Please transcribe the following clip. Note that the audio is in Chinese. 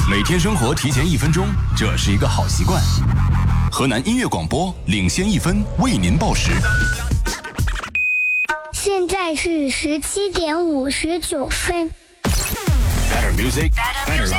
每天生活提前1分钟，这是一个好习惯。河南音乐广播领先1分，为您报时。 现在是17点59分。 Better music, better life.